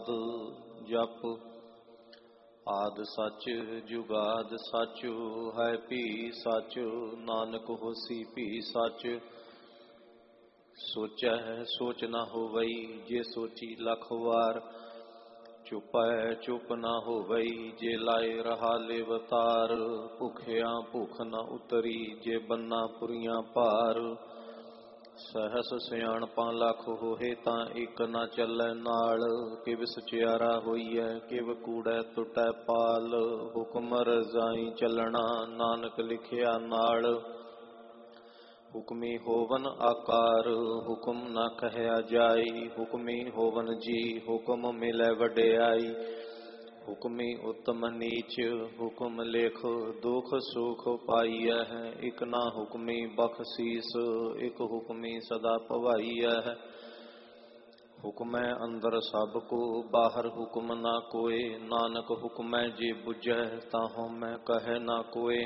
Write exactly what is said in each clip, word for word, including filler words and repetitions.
ਆਦ ਜਪ। ਆਦ ਸੱਚ ਜੁਗਾਦ ਸੱਚ, ਹੈ ਭੀ ਸੱਚ, ਨਾਨਕ ਹੋਸੀ ਭੀ ਸੱਚ। ਸੋਚੈ ਸੋਚ ਨਾ ਹੋਵਈ, ਜੇ ਸੋਚੀ ਲੱਖ ਵਾਰ। ਚੁਪੈ ਚੁਪ ਨਾ ਹੋਵਈ, ਜੇ ਲਾਏ ਰਹਾ ਲੇਵਤਾਰ। ਭੁਖਿਆ ਭੁਖ ਨਾ ਉਤਰੀ, ਜੇ ਬੰਨਾ ਪੁਰੀਆਂ ਭਾਰ। ਸਹਸ ਸਿਆਣਪਾਂ ਲੱਖ ਹੋਏ, ਤਾਂ ਇੱਕ ਨਾ ਚੱਲੈ ਨਾਲ। ਕਿਵ ਸਚਿਆਰਾ ਹੋਈਐ, ਕਿਵ ਕੂੜੈ ਟੁੱਟੈ ਪਾਲ। ਹੁਕਮ ਰਜ਼ਾਈ ਚੱਲਣਾ, ਨਾਨਕ ਲਿਖਿਆ ਨਾਲ। ਹੁਕਮੀ ਹੋਵਨ ਆਕਾਰ, ਹੁਕਮ ਨਾ ਕਹਿਆ ਜਾਈ। ਹੁਕਮੀ ਹੋਵਨ ਜੀ, ਹੁਕਮ ਮਿਲੈ ਵਡਿਆਈ। ਹੁਕਮੀ ਉਤਮ ਨੀਚ, ਹੁਕਮ ਲੇਖ ਦੁਖ ਸੁਖ ਪਾਈਐ। ਇਕ ਨਾ ਹੁਕਮੀ ਬਖਸ਼ੀਸ, ਇਕ ਹੁਕਮੀ ਸਦਾ ਭਵਾਈਐ। ਹੁਕਮੈ ਅੰਦਰ ਸਭ ਕੋ, ਬਾਹਰ ਹੁਕਮ ਨਾ ਕੋਏ। ਨਾਨਕ ਹੁਕਮੈ ਜੇ ਬੁਝੈ, ਤਾਂ ਹਉਮੈ ਕਹੈ ਨਾ ਕੋਏ।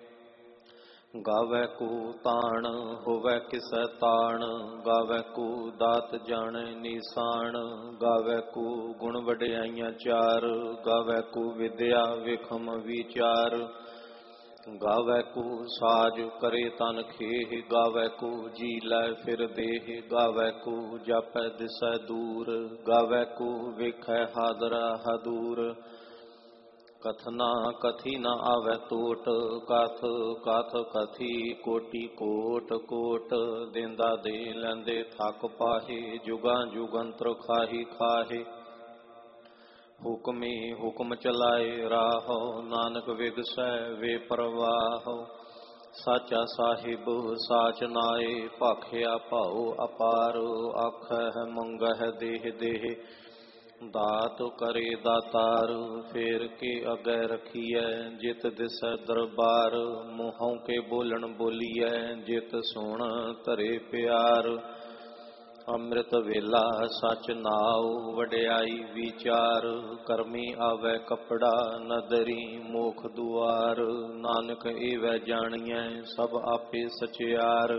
ਗਾਵੈ ਕੋ ਤਾਣ, ਹੋਵੈ ਕਿਸੈ ਤਾਣ। ਗਾਵੈ ਕੋ ਦਾਤ ਜਾਣੈ ਨੀਸਾਨ। ਗਾਵੈ ਕੋ ਗੁਣ ਵਡਿਆਈਆਂ ਚਾਰ। ਗਾਵੈ ਕੋ ਵਿਦਿਆ ਵੇਖਮ ਵਿਚਾਰ। ਗਾਵੈ ਕੋ ਸਾਜ ਕਰੇ ਤਨ ਖੇਹ। ਗਾਵੈ ਕੋ ਜੀ ਲੈ ਫਿਰ ਦੇਹ। ਗਾਵੈ ਕੋ ਜਾਪੈ ਦਿਸੈ ਦੂਰ। ਗਾਵੈ ਕੋ ਵੇਖੈ ਹਾਦਰਾ ਹਦੂਰ। ਕਥਨਾ ਕਥੀ ਨ ਆਵੈ ਟੋਟ, ਕਥ ਕਥ ਕਥੀ ਕੋਟੀ ਕੋਟ ਕੋਟ। ਦੇਂਦਾ ਦੇ ਲੈਂਦੇ ਥੱਕ ਪਾਹੇ, ਜੁਗਾਂ ਜੁਗੰਤਰ ਖਾਹੀ ਖਾਹੇ। ਹੁਕਮੀ ਹੁਕਮ ਚਲਾਏ ਰਾਹੋ, ਨਾਨਕ ਵਿਗਸੈ ਵੇ ਪ੍ਰਵਾਹੋ। ਸਾਚਾ ਸਾਹਿਬ ਸਾਚ ਨਾਏ, ਭਾਖਿਆ ਭਾਉ ਅਪਾਰ। ਆਖੈ ਮੰਗਹਿ ਦੇਹ ਦੇਹ, ਦਾਤ ਕਰੇ ਦਾਤਾਰ। ਫੇਰ ਕੇ ਅਗੈ ਰਖੀਐ, ਜਿਤ ਦਿਸੈ ਦਰਬਾਰ। ਮੂੰਹੋਂ ਕੇ ਬੋਲਣ ਬੋਲੀਐ, ਜਿਤ ਸੁਣ ਧਰੇ ਪਿਆਰ। ਅੰਮ੍ਰਿਤ ਵੇਲਾ ਸਚ ਨਾਉ, ਵਡਿਆਈ ਵਿਚਾਰ। ਕਰਮੀ ਆਵੈ ਕੱਪੜਾ, ਨਦਰੀ ਮੋਖ ਦੁਆਰ। ਨਾਨਕ ਏਵੈ ਜਾਣੀਐ, ਸਭ ਆਪੇ ਸਚਿਆਰ।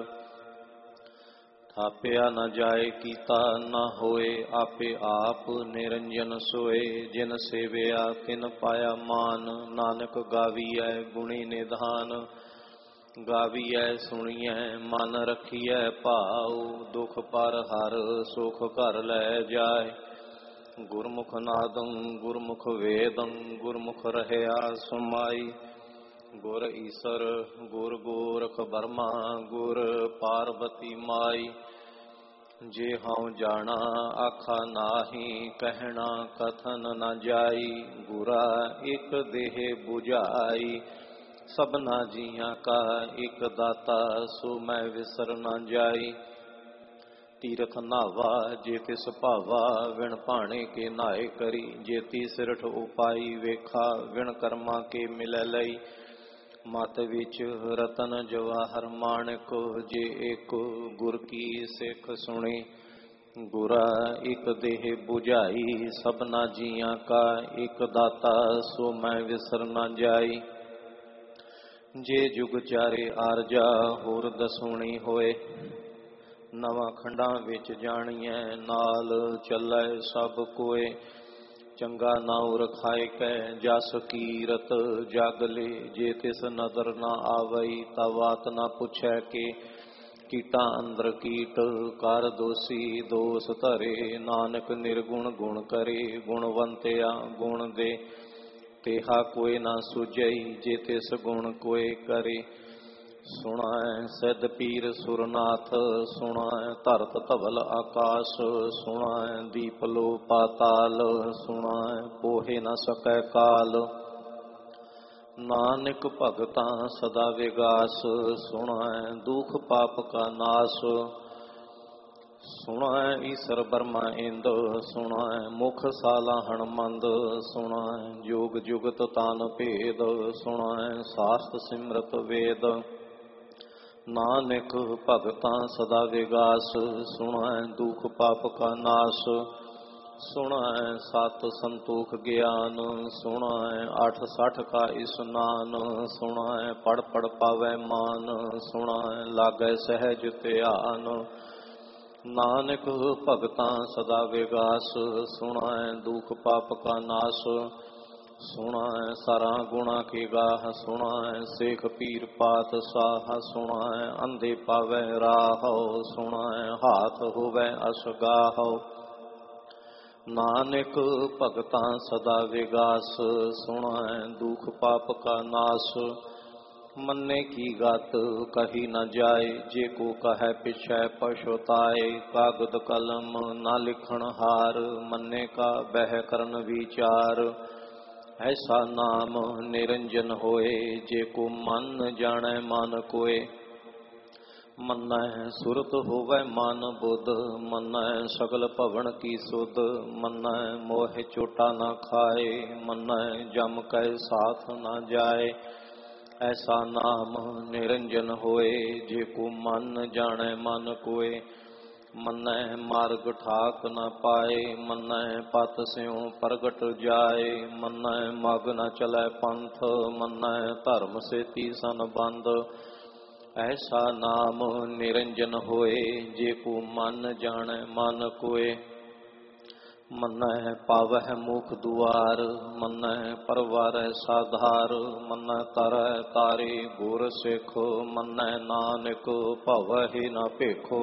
ਥਾਪਿਆ ਨਾ ਜਾਏ ਕੀਤਾ ਨਾ ਹੋਏ, ਆਪੇ ਆਪ ਨਿਰੰਜਨ ਸੋਏ। ਜਿਨ ਸੇਵਿਆ ਤਿਨ ਪਾਇਆ ਮਾਨ, ਨਾਨਕ ਗਾਵੀਐ ਗੁਣੀ ਨਿਧਾਨ। ਗਾਵੀਐ ਸੁਣੀਐ ਮਨ ਰਖੀਐ ਭਾਉ, ਦੁਖ ਪਰ ਹਰ ਸੁਖ ਘਰ ਲੈ ਜਾਏ। ਗੁਰਮੁਖ ਨਾਦੰ ਗੁਰਮੁਖ ਵੇਦੰ, ਗੁਰਮੁਖ ਰਹਿਆ ਸਮਾਈ। ਗੁਰ ਈਸਰ ਗੁਰ ਗੋਰਖ ਬਰਮਾ, ਗੁਰ ਪਾਰਬਤੀ ਮਾਈ। ਜੇ ਹਉ ਜਾਣਾ ਆਖਾ ਨਾਹੀ, ਕਹਿਣਾ ਕਥਨ ਨ ਜਾਈ। ਗੁਰਾ ਇਕ ਦੇਹ 부ਝਾਈ, ਸਭਨਾ ਜੀਆਂ ਕਾ ਇਕ ਦਾਤਾ। ਸੋ ਮੈਂ ਵਿਸਰ ਨ ਜਾਈ। ਤੀਰਥ ਨਾਵਾ ਜੇ ਤਿਸ ਭਾਵਾ, ਵਿਣ ਭਾਣੇ ਕੇ ਨਾਏ ਕਰੀ। ਜੇਤੀ ਸਿਰਠ ਉਪਾਈ ਵੇਖਾ, ਵਿਣ ਕਰਮਾਂ ਕੇ ਮਿਲੈ ਲਈ। ਮਤ ਵਿੱਚ ਰਤਨ ਜਵਾਹਰ ਮਾਣਕ, ਜੇ ਇੱਕ ਗੁਰ ਕੀ ਸਿੱਖ ਸੁਣੀ। ਗੁਰਾ ਇੱਕ ਦੇਹ 부ਝਾਈ, ਸਭਨਾ ਜੀਆਂ ਕਾ ਇੱਕ ਦਾਤਾ। ਸੋ ਮੈਂ ਵਿਸਰ ਨ ਜਾਈ। ਜੇ ਜੁਗ ਚਾਰੇ ਆਰਜਾ, ਹੋਰ ਦਸੂਣੀ ਹੋਏ। ਨਵਾਂ ਖੰਡਾਂ ਵਿੱਚ ਜਾਣੀਐ, ਨਾਲ ਚੱਲੈ ਸਭ ਕੋਏ। ਚੰਗਾ ਨਾਉ ਰਖਾਇ ਕੈ, ਜਸ ਕੀਰਤ ਜਗ ਲੇ। ਜੇ ਤਿਸ ਨਦਰ ਨਾ ਆਵਈ, ਤਾ ਬਾਤ ਨਾ ਪੁੱਛੈ ਕੇ। ਕੀਟਾਂ ਅੰਦਰ ਕੀਟ ਕਰ ਦੋਸੀ, ਦੋਸ ਧਰੇ। ਨਾਨਕ ਨਿਰਗੁਣ ਗੁਣ ਕਰੇ, ਗੁਣਵੰਤਿਆ ਗੁਣ ਦੇ। ਤੇਹਾ ਕੋਈ ਨਾ ਸੁਝਈ, ਜੇ ਤਿਸ ਗੁਣ ਕੋਇ ਕਰੇ। ਸੁਣਾਇ ਸਿੱਧ ਪੀਰ ਸੁਰਨਾਥ, ਸੁਣਾਇ ਧਰਤ ਧਵਲ ਆਕਾਸ਼। ਸੁਣਾਇ ਦੀਪ ਲੋ ਪਾਤਾਲ, ਸੁਣਾਇ ਪੋਹੇ ਨ ਸਕੈ ਕਾਲ। ਨਾਨਕ ਭਗਤਾਂ ਸਦਾ ਵਿਗਾਸ, ਸੁਣਾਇ ਦੁਖ ਪਾਪ ਕਾ ਨਾਸ। ਸੁਣਾਇ ਈਸਰ ਬਰਮਾ ਇੰਦ, ਸੁਣਾਇ ਮੁਖ ਸਾਲਾ ਹਣਮੰਦ। ਸੁਣਾਇ ਜੋਗ ਜੁਗਤ ਤਾਨ ਭੇਦ, ਸੁਣਾਇ ਸਾਸਤ ਸਿਮਰਤ ਵੇਦ। ਨਾਨਕ ਭਗਤਾਂ ਸਦਾ ਵਿਗਾਸ, ਸੁਣਾਇ ਦੁਖ ਪਾਪ ਕਾ ਨਾਸ। ਸੁਣਾਇ ਸਤ ਸੰਤੋਖ ਗਿਆਨ, ਸੁਣਾਇ ਅੱਠ ਸਠ ਕਾ ਇਸਨਾਨ। ਸੁਣਾਇ ਪੜ ਪੜ ਪਾਵੈ ਮਾਨ, ਸੁਣਾਇ ਲਾਗੈ ਸਹਿਜ ਧਿਆਨ। नानक भगतां सदा विगास, सुनाए दुख पाप का नाश। सुनाए सारा गुणा के गाह, सुनाए सेख पीर पात साह। सुनाए अंधे पावै राहो, सुनाए हाथ होवै असगाहो। नानक भगतां सदा विगास, सुनाए दुख पाप का नाश। मन्ने की गात कही न जाए, जे को कहे पिछै पछुताए। कागद कलम न लिखण हार, मन्ने का बह करन विचार। ऐसा नाम निरंजन होए, जे को मन जाने मन कोय। मन्नै सुरत होवै मन बुध, मन्नै सगल भवन की सुध। मन्नै मोह चोटा न खाए, मन्नै जम कै साथ न जाए। ऐसा नाम निरंजन होए, जे को मन जाने मन कोय। मन्नै मार्ग ठाक न पाए, मन्नै पत स्यों प्रगट जाए। मन्नै मग न चलै पंथ, मन्नै धर्म सेती सन बंद। ऐसा नाम निरंजन होए, जे को मन जाने मन कोय। मन्नै पावह मुख दुआर, मन्नै परवारै साधार। मन्नै तरै तारे गुर सिख, मन्नै नानक भवहि न भेखो।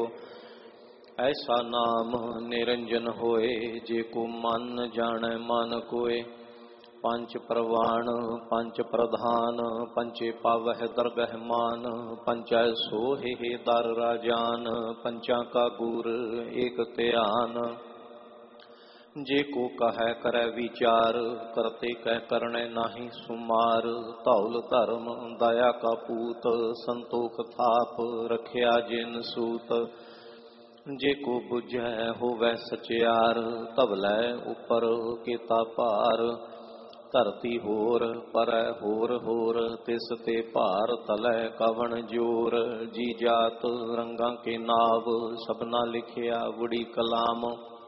ऐसा नाम निरंजन होए, जे को मन जाने मन कोय। पंच प्रवाण पंच प्रधान, पंचे पावह दरगह मान। पंचै सोहे दर राजान, पंचा का गुर एक ध्यान। जे को कहे करे विचार, करते कह करने नाही सुमार। धौल धर्म दया का पूत, संतोख थाप रखिया जिन सूत। जे को बुझै होवै सचियार, तबलै उपर केता पार। धरती होर परै होर होर, तिस ते भार तलै कवन जोर। जी जात रंगां के नाव, सबना लिखिया बुड़ी कलाम।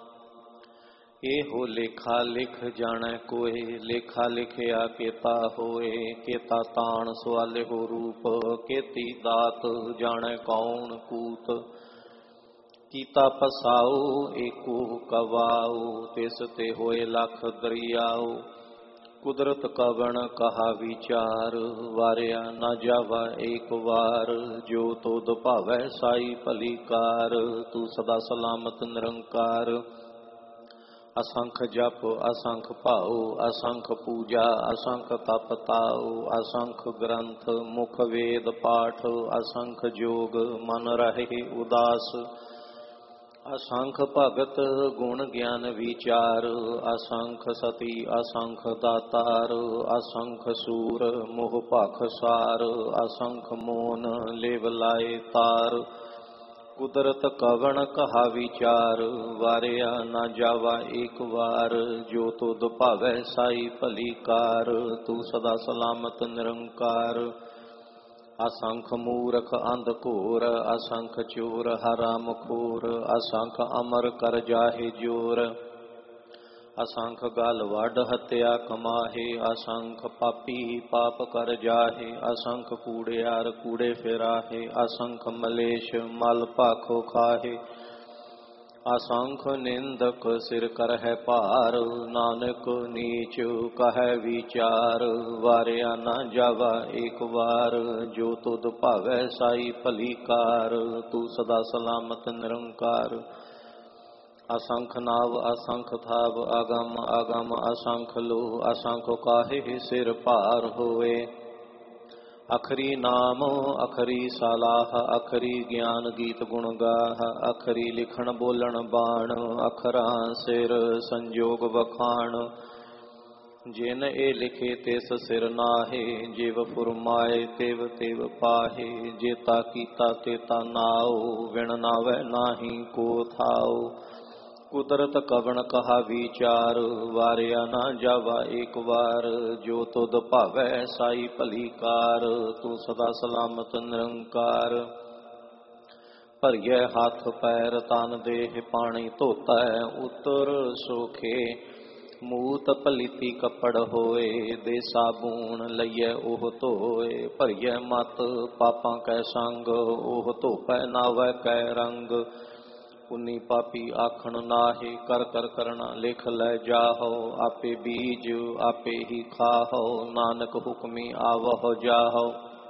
एहो लेखा लिख जाने कोय, लेखा लिखिया केता होए। केता ताण सवाले हो रूप, केती दात जाने कौन कूत। कीता पसाओ एको कवाओ, तिस ते होए लख दरियाओ। कुदरत कवन कहा विचार, वारिया न जावा एक वार। जो तुध भावै साई भली कार, तू सदा सलामत निरंकार। असंख जप असंख भाओ, असंख पूजा असंख तप ताओ। असंख ग्रंथ मुख वेद पाठ, असंख जोग मन रहे उदास। असंख भगत गुण ज्ञान विचार, असंख सती असंख दातार। असंख सूर मोह भख सार, असंख मोन लेव लाए तार। कुदरत कवन कहा विचार, वारिया न जावा एक वार। जो तुध भावै साई भली कार, तू सदा सलामत निरंकार। असंख मूरख अंध घोर, असंख चोर हराम खोर। असंख अमर कर जाहे जोर, असंख गल वड हत्या कमाहे। असंख पापी पाप कर जाहे, असंख कूड़ियार कूड़े फिराहे। असंख मलेश मल भाखो खाहे, असंख निंदक सिर करहै भार। नानक नीच कहै विचार, वारिया न जावा एक वार। जो तुध भावै साई भली कार, तू सदा सलामत निरंकार। असंख नाव असंख थाव, अगम अगम असंख लो। असंख काहे सिर भार होए। अखरी नाम अखरी सलाह, अखरी ज्ञान गीत गुण गाह। अखरी लिखण बोलण बाण, अखरां सिर संजोग वखाण। जिन ए लिखे तिस सिर नाहे, जिव फुरमाए तिव तिव पाहे। जेता कीता तेता नाओ, विण नावै नाही को थाओ। कुदरत कवन कहा विचार, वारिया न जावा एक वार। जो तुध भावै साई भली कार, तू सदा सलामत निरंकार। भरिए हथ पैर तन देह, पानी धोता उतर सोखे। मूत पलीती कपड़ होए, दे साबून लईए ओह धोए। भरिए मत पापां कै संग, ओह धोपै नावै कै रंग। ਪੁੰਨੀ ਪਾਪੀ ਆਖਣ ਨਾਹੀ, ਕਰ ਕਰ ਕਰਣਾ ਲਿਖ ਲੈ ਜਾਹੋ। ਆਪੇ ਬੀਜ ਆਪੇ ਹੀ ਖਾਹੋ, ਨਾਨਕ ਹੁਕਮੀ ਆਵਹੁ ਜਾਹੋ।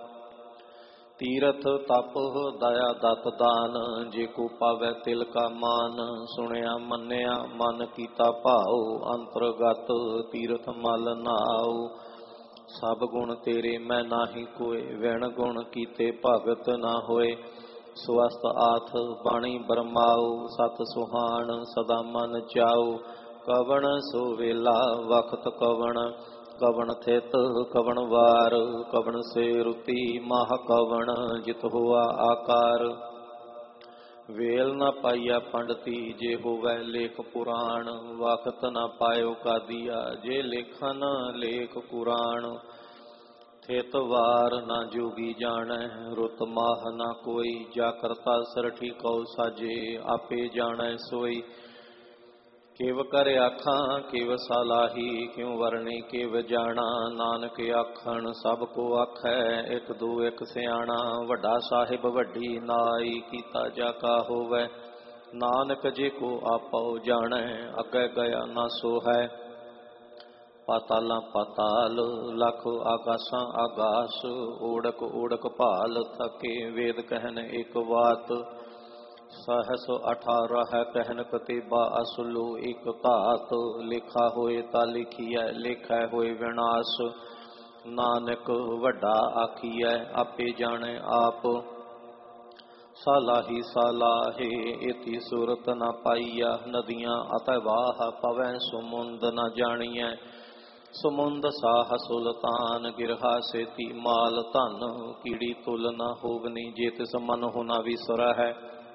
ਤੀਰਥ ਤਪ ਦਇਆ ਦਤ ਦਾਨ, ਜੇ ਕੋ ਪਾਵੈ ਤਿਲ ਕਾ ਮਾਨ। ਸੁਣਿਆ ਮੰਨਿਆ ਮਨ ਕੀਤਾ ਭਾਉ, ਅੰਤਰਗਤ ਤੀਰਥ ਮਲ ਨਾਉ। ਸਭ ਗੁਣ ਤੇਰੇ ਮੈਂ ਨਾਹੀ ਕੋਏ, ਵਿਣ ਗੁਣ ਕੀਤੇ ਭਗਤ ਨਾ ਹੋਏ। ਸਵਸਤ ਆਥ ਬਾਣੀ ਬਰਮਾਉ, ਸਤ ਸੁਹਾਣ ਸਦਾ ਮਨ ਚਾਉ। ਕਵਣ ਸੋ ਵੇਲਾ ਵਖਤ ਕਵਣ, ਕਵਣ ਥਿਤ ਕਵਣ ਵਾਰ। ਕਵਣ ਸੇ ਰੁਤੀ ਮਾਹ ਕਵਣ, ਜਿਤ ਹੋਆ ਆਕਾਰ। ਵੇਲ ਨਾ ਪਾਈਆ ਪੰਡਤੀ, ਜੇ ਹੋਵੈ ਲੇਖ ਪੁਰਾਣ। ਵਖਤ ਨਾ ਪਾਇਓ ਕਾਦੀਆ, ਜੇ ਲੇਖਨ ਲੇਖ ਕੁਰਾਨ। ਥਿਤ ਵਾਰ ਨਾ ਜੋਗੀ ਜਾਣੈ, ਰੁਤ ਮਾਹ ਨਾ ਕੋਈ। ਜਾ ਕਰਤਾ ਸਰਠੀ ਕਉ ਸਾਜੇ, ਆਪੇ ਜਾਣੈ ਸੋਈ। ਕਿਵ ਕਰ ਆਖਾਂ ਕਿਵ ਸਲਾਹੀ, ਕਿਉ ਵਰਣੀ ਕਿਵ ਜਾਣਾ। ਨਾਨਕ ਆਖਣ ਸਭ ਕੋ ਆਖੈ, ਇਕ ਦੋ ਇਕ ਸਿਆਣਾ। ਵੱਡਾ ਸਾਹਿਬ ਵੱਡੀ ਨਾਈ, ਕੀਤਾ ਜਾ ਕਾ ਹੋਵੈ। ਨਾਨਕ ਜੇ ਕੋ ਆਪਉ ਜਾਣੈ, ਅੱਗੇ ਗਿਆ ਨਾ ਸੋ ਹੈ। ਪਾਤਾਲਾਂ ਪਾਤਾਲ ਲਖ ਆਗਾਸਾਂ ਆਗਾਸ, ਓੜਕ ਓੜਕ ਭਾਲ ਥਕੇ। ਵੇਦ ਕਹਿਨ ਇੱਕ ਬਾਤ, ਸਹਸ ਅਠਾਰਹ ਕਹਿਨ ਕਤੇਬਾ। ਅਸਲੂ ਇੱਕ ਧਾਤ, ਲਿਖਾ ਹੋਏ ਤਾਂ ਲਿਖੀਐ, ਲਿਖੈ ਹੋਏ ਵਿਨਾਸ਼। ਨਾਨਕ ਵੱਡਾ ਆਖੀਐ, ਆਪੇ ਜਾਣੈ ਆਪ। ਸਾਲਾਹੀ ਸਾਲਾਹੇ ਇਤੀ ਸੂਰਤ ਨਾ ਪਾਈਆ। ਨਦੀਆਂ ਅਤਿ ਵਾਹ ਪਵੈ, ਸਮੁੰਦ ਨਾ ਜਾਣੀਐ। ਸਮੁੰਦ ਸਾਹ ਸੁਲਤਾਨ, ਗਿਰਹਾ ਸੇਤੀ ਮਾਲ ਧਨ। ਕੀੜੀ ਤੁਲ ਨਾ ਹੋਵਨੀ, ਜੇ ਤਿਸ ਮਨ ਹੋ ਨਾ ਵਿਸਰਹਿ।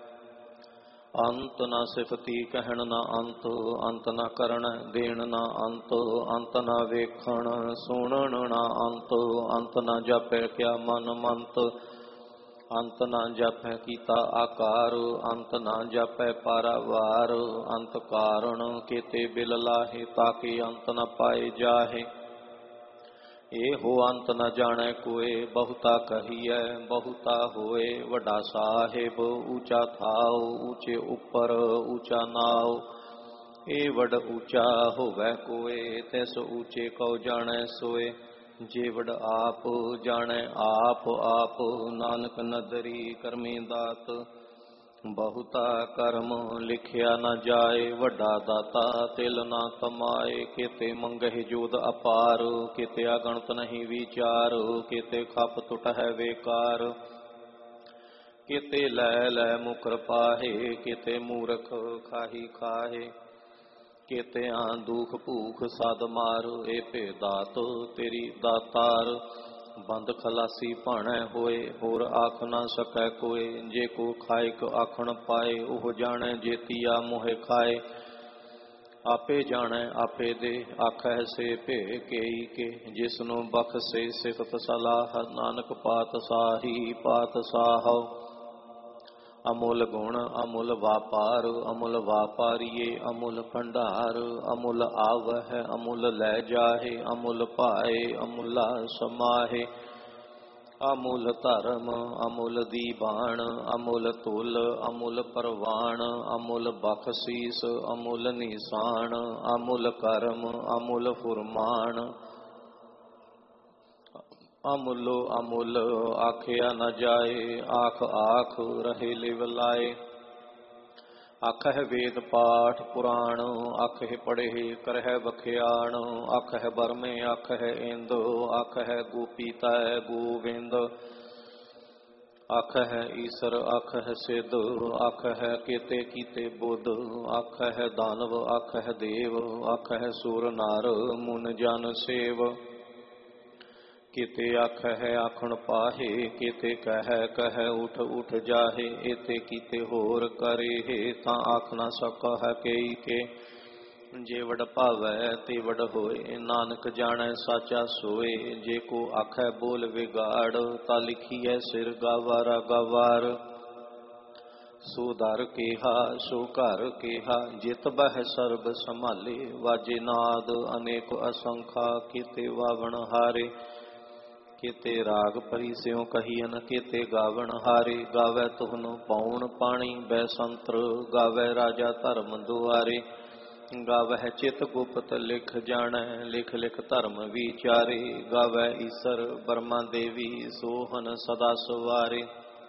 ਅੰਤ ਨਾ ਸਿਫਤੀ ਕਹਿਣ ਨਾ ਅੰਤ, ਅੰਤ ਨਾ ਕਰਨ ਦੇਣ ਨਾ ਅੰਤ। ਅੰਤ ਨਾ ਵੇਖਣ ਸੁਣਨ ਨਾ ਅੰਤ, ਅੰਤ ਨਾ ਜਾਪੈ ਕਿਆ ਮਨ ਮੰਤ। ਅੰਤ ਨਾ ਜਾਪੈ ਕੀਤਾ ਆਕਾਰ, ਅੰਤ ਨਾ ਜਾਪੈ ਪਾਰਾਵਾਰ। ਅੰਤ ਕਾਰਣ ਕੀਤੇ ਬਿਲ ਲਾਹੇ, ਤਾਕੇ ਅੰਤ ਨ ਪਾਏ ਜਾਹੇ। ਇਹੋ ਅੰਤ ਨ ਜਾਣੈ ਕੋਏ, ਬਹੁਤਾ ਕਹੀਐ ਬਹੁਤਾ ਹੋਏ। ਵੱਡਾ ਸਾਹਿਬ ਊਚਾ ਥਾਉ, ਊਚੇ ਉੱਪਰ ਊਚਾ ਨਾਉ। ਇਹ ਵਡ ਊਚਾ ਹੋਵੈ ਕੋਏ, ਤਿਸ ਊਚੇ ਕਉ ਜਾਣੈ ਸੋਏ। ਜੇ ਵਡ ਆਪ ਜਾਣੈ ਆਪ ਆਪ, ਨਾਨਕ ਨਦਰੀ ਕਰਮੀ ਦਾਤ। ਬਹੁਤਾ ਕਰਮ ਲਿਖਿਆ ਨਾ ਜਾਏ, ਵੱਡਾ ਦਾਤਾ ਤਿਲ ਨਾ ਤਮਾਏ। ਕਿਤੇ ਮੰਗਹਿ ਜੋਦ ਅਪਾਰ, ਕਿਤੇ ਅਗਣਤ ਨਹੀਂ ਵਿਚਾਰ। ਕਿਤੇ ਖਪ ਟੁਟਹਿ ਵੇਕਾਰ, ਕਿਤੇ ਲੈ ਲੈ ਮੁਕਰ ਪਾਹੇ। ਕਿਤੇ ਮੂਰਖ ਖਾਹੀ ਖਾਹੇ, ਕਿਤੇ ਆਂ ਦੁਖ ਭੂਖ ਸਦ ਮਾਰ। ਇਹ ਭੇਦਾਤ ਤੇਰੀ ਦਾਤਾਰ, ਬੰਦ ਖਲਾਸੀ ਭਾਣੈ ਹੋਏ। ਹੋਰ ਆਖ ਨਾ ਸਕੈ ਕੋਏ, ਜੇ ਕੋ ਖਾਇਕ ਆਖਣ ਪਾਏ। ਉਹ ਜਾਣੈ ਜੇਤੀਆ ਮੋਹਿ ਖਾਏ। ਆਪੇ ਜਾਣੈ ਆਪੇ ਦੇ, ਆਖੈ ਸੇ ਭੇ ਕੇਈ ਕੇ। ਜਿਸਨੂੰ ਬਖਸੇ ਸਿਫਤ ਸਲਾਹ, ਨਾਨਕ ਪਾਤਸ਼ਾਹੀ ਪਾਤਸ਼ਾਹੋ। ਅਮੁੱਲ ਗੁਣ ਅਮੁੱਲ ਵਾਪਾਰ, ਅਮੁੱਲ ਵਾਪਾਰੀਏ ਅਮੁੱਲ ਭੰਡਾਰ। ਅਮੁੱਲ ਆਵਹਿ ਅਮੁੱਲ ਲੈ ਜਾਹੇ, ਅਮੁੱਲ ਭਾਏ ਅਮੁੱਲਾ ਸਮਾਹੇ। ਅਮੁੱਲ ਧਰਮ ਅਮੁੱਲ ਦੀਬਾਨ, ਅਮੁੱਲ ਤੁਲ ਅਮੁੱਲ ਪਰਵਾਨ। ਅਮੁੱਲ ਬਖਸ਼ੀਸ ਅਮੁੱਲ ਨਿਸ਼ਾਨ, ਅਮੁੱਲ ਕਰਮ ਅਮੁੱਲ ਫੁਰਮਾਨ। ਅਮੁੱਲੋ ਅਮੁੱਲ ਆਖਿਆ ਨ ਜਾਏ, ਆਖ ਆਖ ਰਹੇ ਲਿਵ ਲਾਏ। ਆਖਹਿ ਵੇਦ ਪਾਠ ਪੁਰਾਣ, ਆਖਹਿ ਪੜ੍ਹੇ ਕਰਹਿ ਵਖਿਆਣ। ਆਖਹਿ ਬਰਮੇ ਆਖਹਿ ਇੰਦ, ਆਖਹਿ ਗੋਪੀ ਤੈ ਗੋਵਿੰਦ। ਆਖਹਿ ਈਸਰ ਆਖਹਿ ਸਿੱਧ, ਆਖਹਿ ਕੀਤੇ ਕੀਤੇ ਬੁੱਧ। ਆਖਹਿ ਦਾਨਵ ਆਖਹਿ ਦੇਵ, ਆਖਹਿ ਸੁਰ ਨਰ ਮੁਨ ਜਨ ਸੇਵ। ਕਿਤੇ ਆਖਹਿ ਆਖਣ ਪਾਹੇ, ਕਿਤੇ ਕਹਿ ਕਹਿ ਉਠ ਉਠ ਜਾਹੇ। ਇਤੇ ਕੀਤੇ ਹੋਰ ਕਰੇ, ਤਾਂ ਆਖ ਨਾ ਸਕਹਿ ਕੇਈ ਕੇ। ਜੇ ਵਡ ਭਾਵੈ ਤੇ ਵਡ ਹੋਏ, ਨਾਨਕ ਜਾਣੈ ਸਾਚਾ ਸੋਏ। ਜੇ ਕੋ ਆਖੈ ਬੋਲ ਵਿਗਾੜ, ਤਾਂ ਲਿਖੀਐ ਸਿਰ ਗਾਵਾਰਾ ਗਵਾਰ। ਸੋ ਦਰ ਕੇਹਾ ਸੋ ਘਰ ਕੇਹਾ, ਜਿਤ ਬਹਿ ਸਰਬ ਸੰਭਾਲੇ। ਵਾਜੇ ਨਾਦ ਅਨੇਕ ਅਸੰਖਾ, ਕੀਤੇ ਵਾਵਣ ਹਾਰੇ। केते राग परी स्यों कहियन, केते गावण हारे। गावै तुहनु पौन पाणी बैसंत्र, गावै राजा धर्म दुआरे। गावह चित गुप्त लिख जाणै, लिख लिख धर्म विचारे। गावै ईसर बर्मा देवी, सोहन सदा सवारे।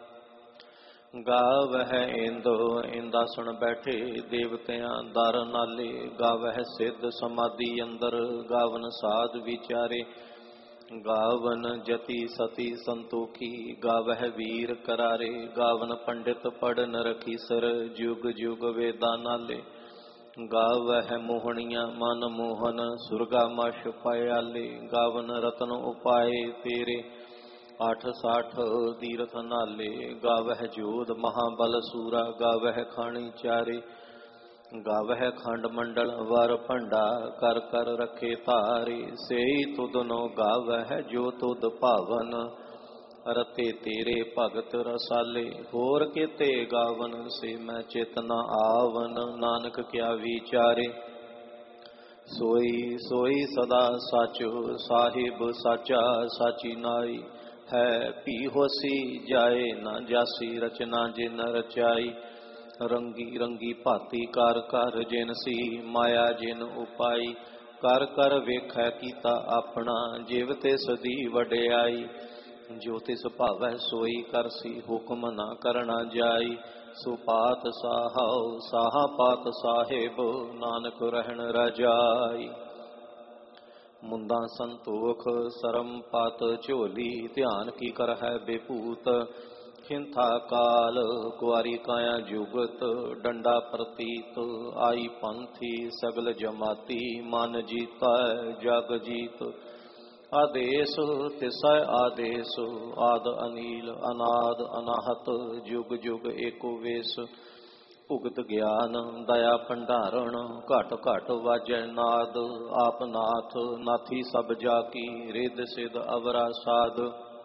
गावह इंद इंदासन बैठे, देवतियां दर नाले। गावह सिद्ध समाधि अंदर, गावन साध विचारे। गावन जति सती संतोखी, गावह वीर करारे। गावन पंडित पढ़न रखीसर, जुग जुग वेदा नाले। गावह मोहनिया मन मोहन, सुरगा मश पयाले। गावन रतन उपाय तेरे, आठ साठ तीरथ नाले। गावह जोध महाबल सूरा, गावह खाणी चारे। गावह खंड मंडल वर भंडा, कर कर रखे तारे। सेई तुदनो गावह जो तुद भावन, रते तेरे भगत रसाले। होर केते गावन से मैं चित न आवन, नानक क्या विचारे। सोई सोई सदा साचो, साहिब साचा साची नाई। है पी होसी जाए, न जासी रचना जिन रचाई। रंगी रंगी भाती कर कर जिनसी, माया जिन उपाई। कर कर वेखै कीता अपना, जिव तिस दी वडियाई। जो तिस भावै सोई करसी, हुक्म न करना जाई। सो पात साहौ साहा पात साहिब, नानक रहन रजाई। मुंदा संतोख सरम पात झोली, ध्यान की कर है बेपूत। खिंथा काल कुआरी काया जुगत, डंडा प्रतीत आई पंथी। सगल जमाती मन जीता जग जीत। आदेश तिसै आदेश, आद अनील अनाद अनाहत। जुग जुग एको वेश, भुगत ज्ञान दया भंडारण। घट घट वाजै नाद, आप नाथ नाथी सब जाकी। रिद सिद अवरा साध,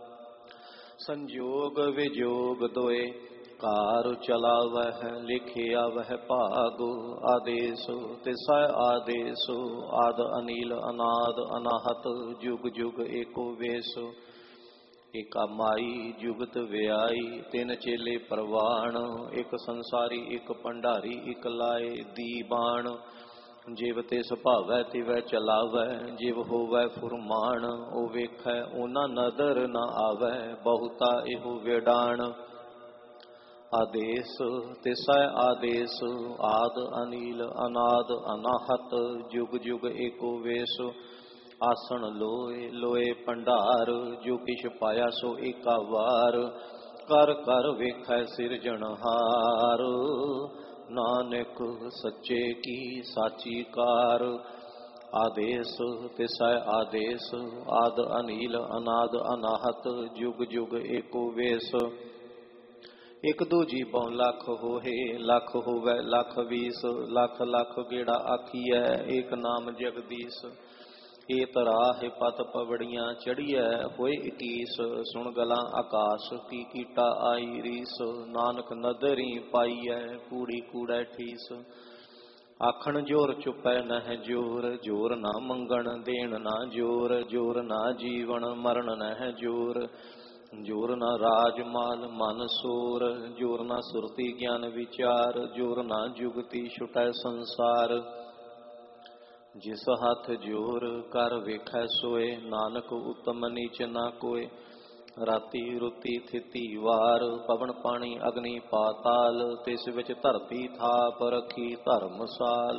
संजोग विजोग दोए। कार चलावह लिखिया वह भाग। आदेश तिसै आदेश, आद अनील अनाद अनाहत। जुग जुग एको वेश, एका माई जुगत व्याई। तिन चेले परवान, एक संसारी एक भंडारी। एक लाए दीवान, जिव तिस भावै तिवै चलावै। जिव होवै फुरमान, ओ वेखै ओना नदर न आवै। बहुता एहो वेडान, आदेश तिसै आदेश, आद अनील अनाद अनाहत। जुग जुग एको वेश, आसन लोए लोए भंडार। जो किछ पाया सो एका वार, कर कर वेखै सिरजनहार। नानक सच्चे की साची कार। आदेश तिसै आदेश, आद अनील अनाद अनाहत। जुग जुग एको वेश, एक दूजी बहु लख होहे। लख होवै लख बीस, लख लख गेड़ा आखिए। एक नाम जगदीश, ए तराह पत पवड़ियां चढ़िए। होए इकीस, सुन गला आकाश। की कीटा आई रीस, नानक नदरी पाईऐ। कूड़ी कूड़ै ठीस, आखण जोर चुपै नह जोर। जोर ना मंगण देण ना जोर। जोर ना जीवन मरण नह जोर। जोर ना राज माल मन सोर। जोर ना सुरती ज्ञान विचार। जोर ना जुगति छुटै संसार। जिस हाथ जोर कर वेखै सोए, नानक उत्तम नीच ना कोय। राती रुती थिती वार, पवन पानी अग्नि पाताल। तिस विच धरती थाप रखी धर्मसाल।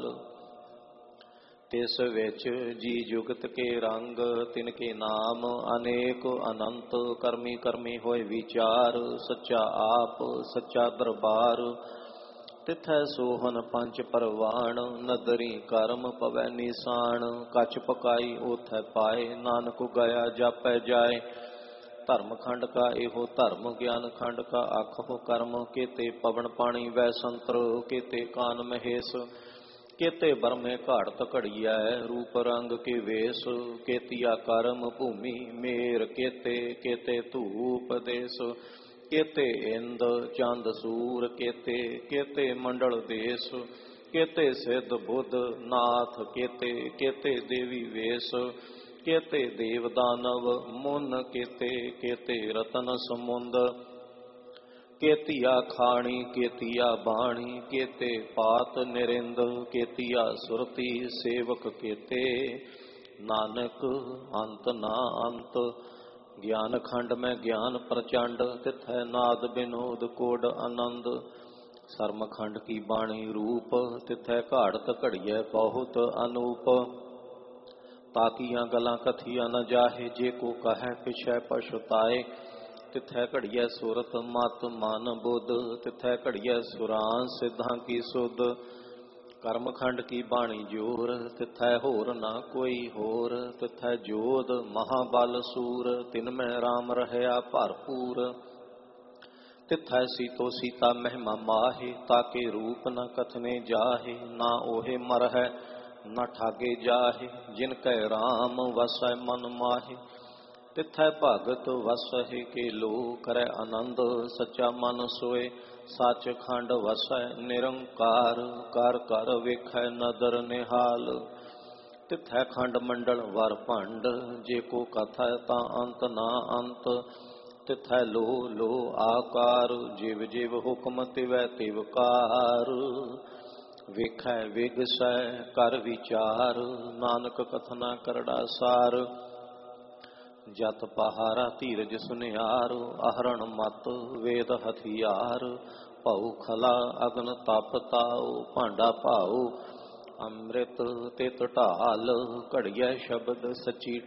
तिस विच जी जुगत के रंग, तिनके नाम अनेक अनंत। करमी करमी होए विचार, सच्चा आप सच्चा दरबार। तिथै सोहन पंच परवान, नदरी कर्म पवै निशान। कछ पकाई ओथै पाए, नानक गया जापै जाए। धर्म खंड का एहो धर्म, ज्ञान खंड का आखो कर्म। केते पवन पानी वै संतर, केते कान महेश। केते बरमे घाड़त घड़िया, रूप रंग के वेश। केतिया कर्म भूमि मेर, केते केते धूप देश। केते इंद चंद सूर, केते केते मंडल देश। केते सिद्ध बुद्ध नाथ, केते केते देवी वेश। केते देव दानव मुन केते केते रतन समुंद केतिया खाणी केतिया बाणी केते पात निरिंद केतिया सुरती सेवक केते नानक अंत ना अंत। ज्ञान खंड में ज्ञान प्रचंड तिथै नाद विनोद कोड आनंद। सरम खंड की बाणी रूप तिथै घाड़त घड़िए बहुत अनूप। ताकिया गलां कथिया न जाहे जे को कहे पिछै पछुताए। तिथै घड़िए सुरत मत मन बुध तिथै घड़िए सुरां सिद्धां की सुध। कर्म खंड की बाणी जोर तिथै होर ना कोई होर। तिथै जोध महाबल सूर तिनमें राम रहया भरपूर। तिथै सीतो सीता महिमा माहे ताके रूप न कथने जाहे। ना ओहे मरहै न ठागे जाहे जिनकै राम वसै मन माहे। तिथै भगत वसहि के लो करे आनंद सच्चा मन सोए। सच खंड वसै निरंकार कर कर वेखै नदर निहाल। तिथै खंड मंडल वर भंड जे को कथा ता अंत ना अंत। तिथै लो लो आकार जिव जिव हुक्म तिवै तिव कार। वेखै विगसै कर विचार नानक कथना करड़ा सार। जत पहारा धीरज सुनियार आहरण मत वेद हथियार। भऊ खला अग्न तप ताओ भांडा भाओ अमृत तित ढाल। घड़िया शब्द सची